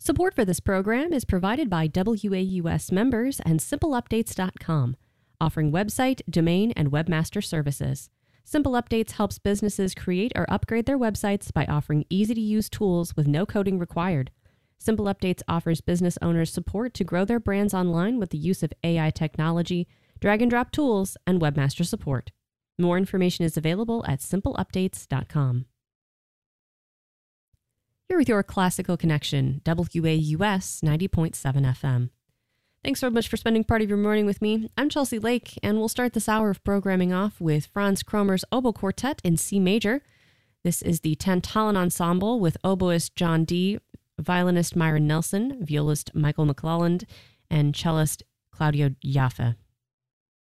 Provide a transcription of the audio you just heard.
Support for this program is provided by WAUS members and SimpleUpdates.com, offering website, domain, and webmaster services. Simple Updates helps businesses create or upgrade their websites by offering easy-to-use tools with no coding required. Simple Updates offers business owners support to grow their brands online with the use of AI technology, drag-and-drop tools, and webmaster support. More information is available at SimpleUpdates.com. You're with your classical connection, WAUS 90.7 FM. Thanks so much for spending part of your morning with me. I'm Chelsea Lake, and we'll start this hour of programming off with Franz Kromer's Oboe Quartet in C major. This is the Tantallon Ensemble with oboist John Dee, violinist Myron Nelson, violist Michael McClelland, and cellist Claudio Jaffe.